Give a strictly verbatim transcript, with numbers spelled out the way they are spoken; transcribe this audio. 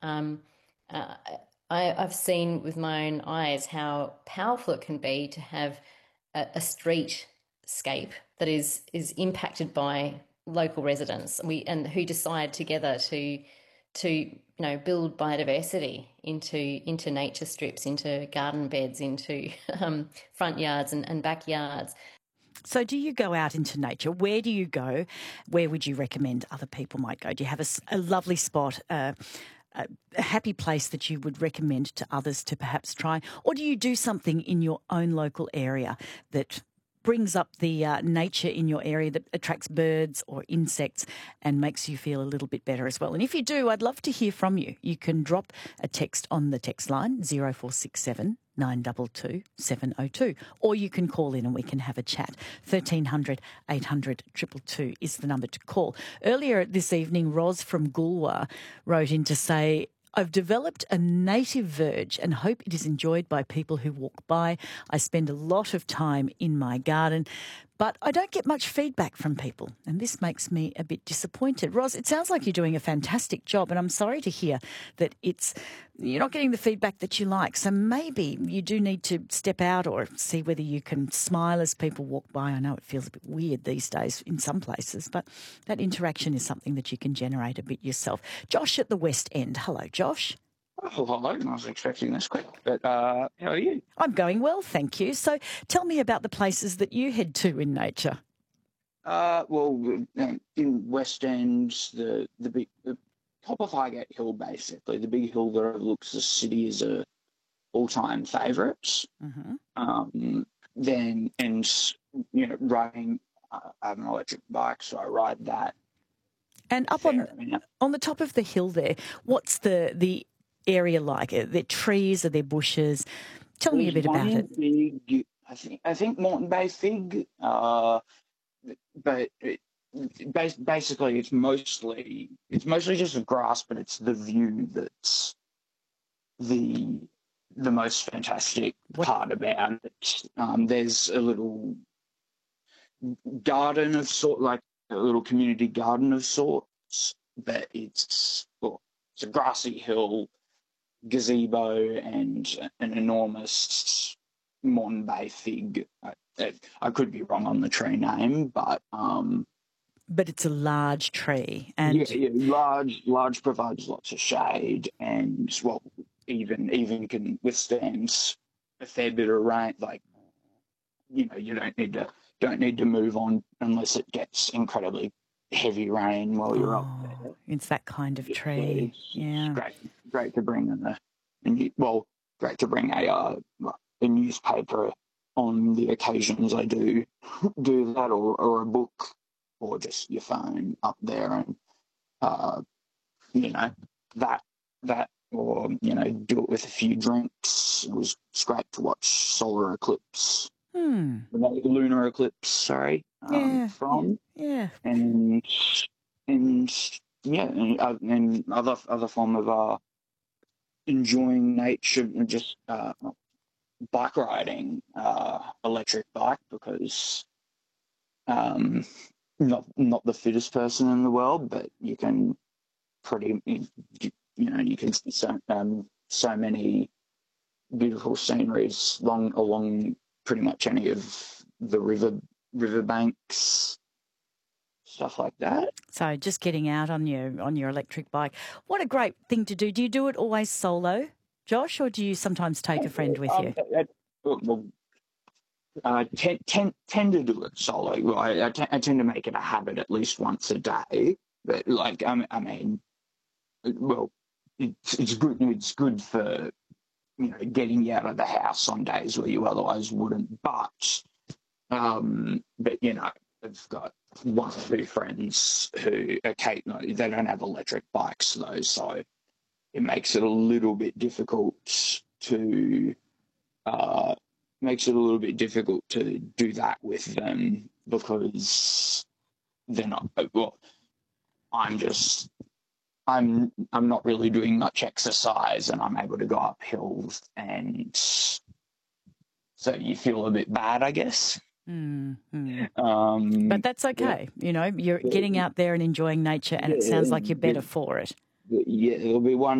Um, uh, I, I've seen with my own eyes how powerful it can be to have a, a streetscape that is is impacted by local residents. We and who decide together to to you know build biodiversity into into nature strips, into garden beds, into um, front yards and, and backyards. So do you go out into nature? Where do you go? Where would you recommend other people might go? Do you have a, a lovely spot, uh, a, a happy place that you would recommend to others to perhaps try? Or do you do something in your own local area that brings up the uh, nature in your area, that attracts birds or insects and makes you feel a little bit better as well? And if you do, I'd love to hear from you. You can drop a text on the text line, zero four six seven nine two two seven zero two, or you can call in and we can have a chat. thirteen hundred eight hundred two two two is the number to call. Earlier this evening, Ros from Goolwa wrote in to say, I've developed a native verge and hope it is enjoyed by people who walk by. I spend a lot of time in my garden, but I don't get much feedback from people, and this makes me a bit disappointed. Ros, it sounds like you're doing a fantastic job, and I'm sorry to hear that it's you're not getting the feedback that you like. So maybe you do need to step out or see whether you can smile as people walk by. I know it feels a bit weird these days in some places, but that interaction is something that you can generate a bit yourself. Josh at the West End. Hello, Josh. Oh, hello. I was expecting this quick, but uh, how are you? I'm going well, thank you. So tell me about the places that you head to in nature. Uh, well, in West End, the the big the top of Highgate Hill, basically the big hill that overlooks the city, is a all-time favourite. Mm-hmm. Um, then and you know, riding. Uh, I have an electric bike, so I ride that. And up on on the top of the hill there, what's the the area like? Are there trees? Are there bushes? Tell There's me a bit about it. Big, I think I think Moreton Bay fig, uh, but it, basically it's mostly it's mostly just a grass, but it's the view that's the the most fantastic What? part about it. Um, there's a little garden of sort, like a little community garden of sorts, but it's well, it's a grassy hill, gazebo, and an enormous Moreton Bay fig. I, I could be wrong on the tree name, but um, But it's a large tree, and yeah, yeah, large, large provides lots of shade, and well, even even can withstand a fair bit of rain. Like, you know, you don't need to don't need to move on unless it gets incredibly heavy rain while you're oh, up there. it's that kind of tree. It's, Yeah. it's great, great to bring in a, a new, well, great to bring a uh, a newspaper on the occasions I do do that, or, or a book, or just your phone up there, and uh, you know that that, or you know, do it with a few drinks. It was it's great to watch solar eclipse, Hmm. lunar eclipse. Sorry, um, Yeah. from Yeah. and and yeah, and, uh, and other other form of uh, enjoying nature, and just uh, bike riding, uh, electric bike, because um, not not the fittest person in the world, but you can pretty you, you know you can see so um, so many beautiful sceneries along along pretty much any of the river riverbanks, stuff like that. So just getting out on your on your electric bike. What a great thing to do. Do you do it always solo, Josh, or do you sometimes take a friend with Um, you? I, I, well, I tend, tend, tend to do it solo. Well, I, I, t- I tend to make it a habit at least once a day. But like, I, I mean, well, it's, it's good. It's good for, you know, getting you out of the house on days where you otherwise wouldn't. But, um, but you know, I've got one or two friends who occasionally, they don't have electric bikes though, so it makes it a little bit difficult to uh, makes it a little bit difficult to do that with them, because they're not. Well, I'm just I'm I'm not really doing much exercise, and I'm able to go up hills, and so you feel a bit bad, I guess. Mm-hmm. Um, But that's okay. Yeah. You know, you're getting out there and enjoying nature, and it sounds like you're better for it. Yeah, it'll be one